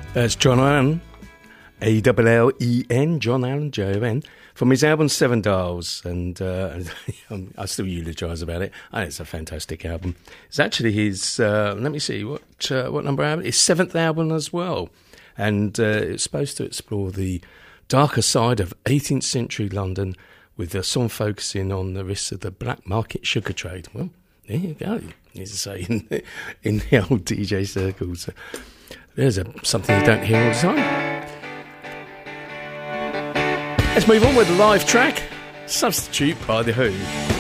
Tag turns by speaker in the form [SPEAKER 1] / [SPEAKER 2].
[SPEAKER 1] That's John Allen, A-L-L-E-N, John Allen, J-O-N, from his album Seven Dials, and I still eulogise about it. It's a fantastic album. It's actually his, let me see, what number album? His 7th album as well, and it's supposed to explore the darker side of 18th century London with a song focusing on the risks of the black market sugar trade. Well, there you go, as I say, in the old DJ circles. There's something you don't hear all the time. Let's move on with the live track, Substitute by The Who.